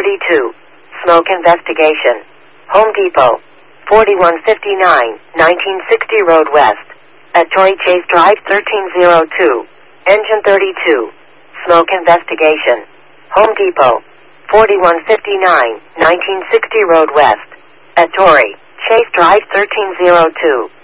32. Smoke investigation. Home Depot. 4159, 1960 Road West. At Torrey Chase Drive 1302. Engine 32. Smoke investigation. Home Depot. 4159, 1960 Road West. At Torrey Chase Drive 1302.